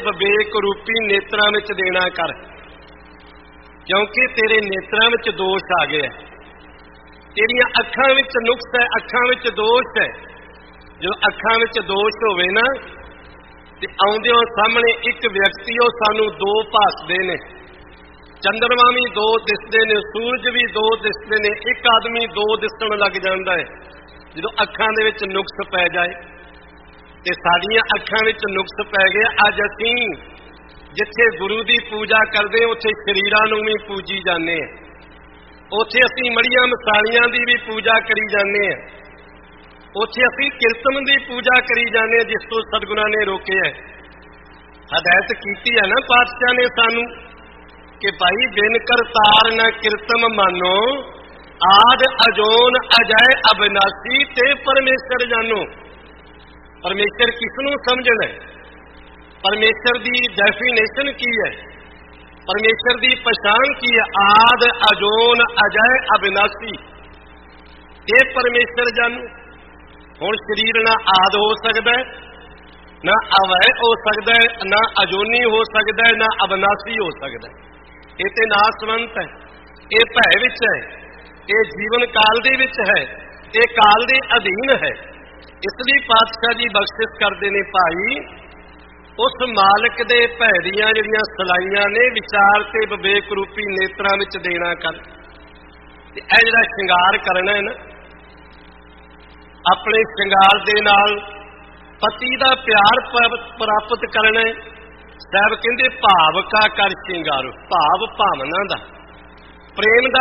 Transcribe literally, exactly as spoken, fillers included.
ਵਿਵੇਕ रूपी नेत्रां विच देना कर, क्योंकि तेरे नेत्रां विच दोष आ गया, तेरियां अखां विच नुक्स है, अखां विच दोष है। जो अखां विच दोष होवे ना ते आउंदिओ सामने एक व्यक्ति ओ सानू दो भासदे ने, चंद्रमा भी दो दिसदे ने, सूरज भी दो दिसदे ने, एक आदमी दो दिसण लग जांदा है जो अखां दे विच नुक्स पै जाए। ते साडियां अखां विच नुक्स पै गए। अज असीं जिथे गुरु की पूजा करते उत्थे शरीरां नूं भी पूजी जाने, उत्थे असीं मड़ियां मसालियां की भी पूजा करी जाने, उत्थे असीं किरतम की पूजा करी जाने, जिस तो सतगुरां ने रोके है। हदायत कीती है ना पातशाह ने सानू कि भाई बिन करतार न किरतम मानो, आद अजोन अजय अविनाशी ते परमेश्वर जानो। परमेश्वर किसनूं समझना है? परमेश्वर की डेफिनेशन की है? परमेश्वर की पछाण की है? आद अजोन अजय अविनाशी, ये परमेश्वर जानो। हुण शरीर ना आद हो सकता है, ना अवय हो सकता है, ना अजोनी हो सकता है, ना अविनाशी हो सकता है। ये तो नासवंत है, ये भय विच है, ये जीवन काल दे विच है, ये काल दे अधीन है। इसलिए पातशाह जी बख्शिश करते ने, भाई उस मालिक दे भै दियां जिहड़ियां सलाइयां ने विचार ते विवेक रूपी नेत्रां विच देना कर। ते इह जिहड़ा श्रृंगार करना है ना, अपने श्रृंगार दे नाल पति दा प्यार प्राप्त करना है। साहब कहंदे भाव का कर श्रृंगारो, भाव भावना दा, प्रेम दा